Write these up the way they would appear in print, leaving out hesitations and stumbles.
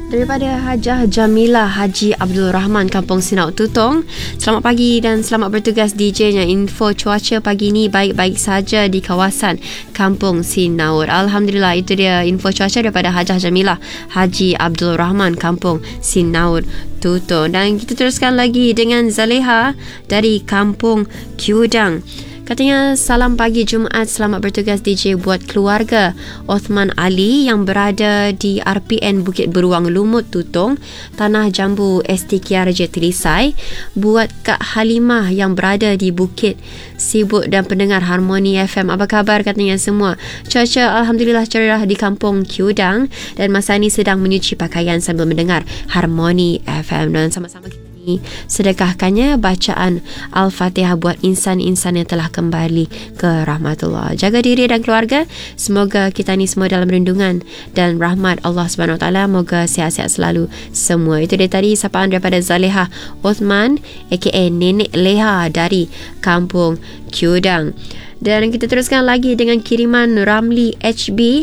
Daripada Hajah Jamilah Haji Abdul Rahman, Kampung Sinaut Tutong. Selamat pagi dan selamat bertugas DJ-nya. Info cuaca pagi ni baik-baik saja di kawasan Kampung Sinaut. Alhamdulillah, itu dia info cuaca daripada Hajah Jamilah Haji Abdul Rahman, Kampung Sinaut Tutong. Dan kita teruskan lagi dengan Zaleha dari Kampung Kiudang. Katanya, salam pagi Jumaat, selamat bertugas DJ buat keluarga Othman Ali yang berada di RPN Bukit Beruang Lumut Tutong, Tanah Jambu STKRJ Telisai, buat Kak Halimah yang berada di Bukit Sibuk dan pendengar Harmoni FM. Apa khabar katanya semua? Cuaca Alhamdulillah cerah di Kampung Kiudang dan masa ini sedang menyuci pakaian sambil mendengar Harmoni FM. Dan sama-sama kita sedekahkannya bacaan Al-Fatihah buat insan-insan yang telah kembali ke rahmatullah. Jaga diri dan keluarga. Semoga kita ni semua dalam rindungan dan rahmat Allah SWT. Moga sihat-sihat selalu semua. Itu dia tadi sapaan daripada Zaleha Othman aka Nenek Leha dari Kampung Kiudang. Dan kita teruskan lagi dengan kiriman Ramli HB.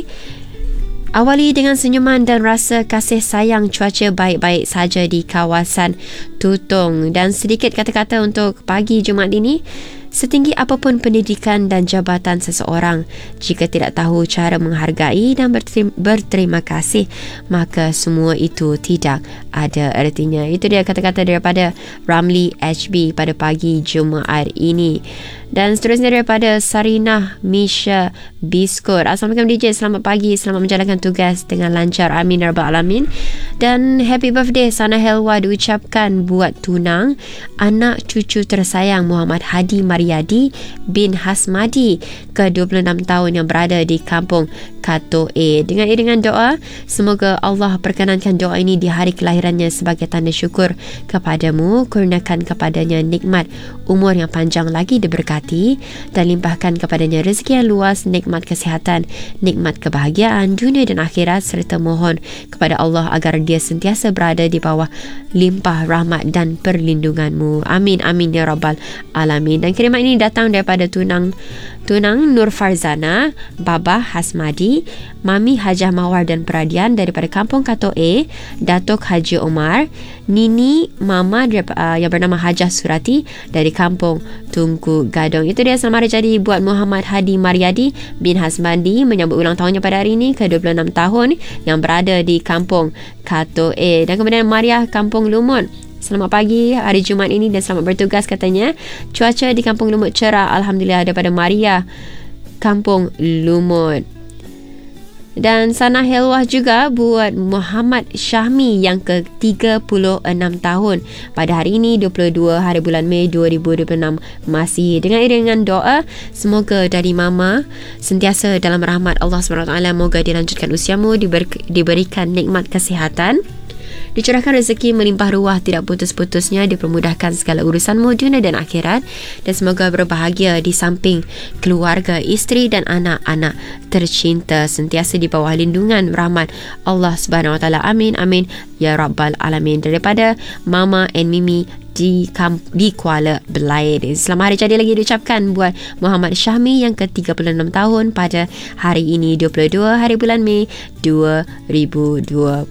Awali dengan senyuman dan rasa kasih sayang, cuaca baik-baik saja di kawasan Tutong. Dan sedikit kata-kata untuk pagi Jumaat ini. Setinggi apapun pendidikan dan jabatan seseorang, jika tidak tahu cara menghargai dan berterima kasih, maka semua itu tidak ada artinya. Itu dia kata-kata daripada Ramli HB pada pagi Jumaat ini. Dan seterusnya daripada Sarinah Misha Biskut. Assalamualaikum DJ, selamat pagi, selamat menjalankan tugas dengan lancar, amin ya rabbal alamin. Dan happy birthday Sana Helwa diucapkan buat tunang anak cucu tersayang Muhammad Hadi Mariadi bin Hasmadi ke 26 tahun yang berada di Kampung Kato A. Dengan iringan doa, semoga Allah perkenankan doa ini di hari kelahirannya sebagai tanda syukur kepadamu, kurniakan kepadanya nikmat umur yang panjang lagi diberkati dan limpahkan kepadanya rezeki yang luas, nikmat kesihatan, nikmat kebahagiaan dunia dan akhirat, serta mohon kepada Allah agar dia sentiasa berada di bawah limpah rahmat dan perlindunganmu. Amin, amin ya rabbal alamin. Dan kiriman ini datang daripada Tunang Nur Farzana, Baba Hasmadi, Mami Hajah Mawar dan Peradian daripada Kampung Kato A, Datuk Haji Omar, Nini Mama yang bernama Hajah Surati dari Kampung Tunku Gadong. Itu dia selamat hari jadi buat Muhammad Hadi Mariadi bin Hasmadi menyambut ulang tahunnya pada hari ini ke 26 tahun yang berada di Kampung Kato A. Dan kemudian Mariah Kampung Lumut. Selamat pagi hari Jumaat ini dan selamat bertugas katanya. Cuaca di Kampung Lumut cerah Alhamdulillah daripada Maria Kampung Lumut. Dan Sana Helwah juga buat Muhammad Syahmi yang ke-36 tahun pada hari ini 22 hari bulan Mei 2026 masih. Dengan iringan doa, semoga dari Mama sentiasa dalam rahmat Allah SWT. Moga dilanjutkan usiamu, diberikan nikmat kesihatan, dicurahkan rezeki melimpah ruah tidak putus-putusnya, dipermudahkan segala urusanmu dunia dan akhirat, dan semoga berbahagia di samping keluarga, isteri dan anak-anak tercinta, sentiasa di bawah lindungan rahmat Allah Subhanahu Wa Taala. Amin, amin ya rabbal alamin. Daripada Mama and Mimi di Kuala Belait. Selamat hari jadi lagi diucapkan buat Muhammad Syahmi yang ke-36 tahun pada hari ini 22 hari bulan Mei 2026.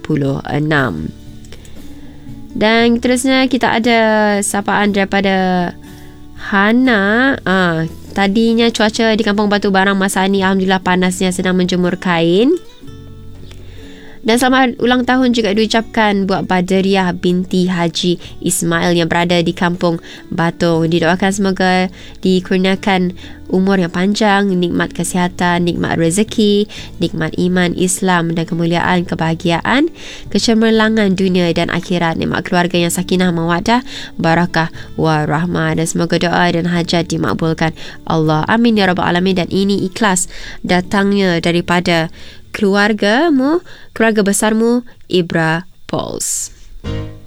Dan terusnya kita ada sapaan daripada Hana. Tadinya cuaca di Kampung Batu Barang masa ni alhamdulillah panasnya, sedang menjemur kain. Dan selamat ulang tahun juga diucapkan buat Badriah binti Haji Ismail yang berada di Kampung Batung. Didoakan semoga dikurniakan umur yang panjang, nikmat kesihatan, nikmat rezeki, nikmat iman, Islam dan kemuliaan, kebahagiaan, kecemerlangan dunia dan akhirat, nikmat keluarga yang sakinah, mawaddah, barakah warahmah. Dan semoga doa dan hajat dimakbulkan Allah. Amin ya rabbal alamin. Dan ini ikhlas datangnya daripada keluargamu, keluarga besarmu, Ibra Pauls.